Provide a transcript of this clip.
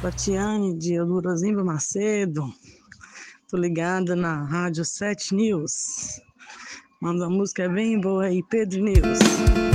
Tatiane de Eudorozimba Macedo. Tô ligada na Rádio 7 News. Manda uma música bem boa aí, Pedro News.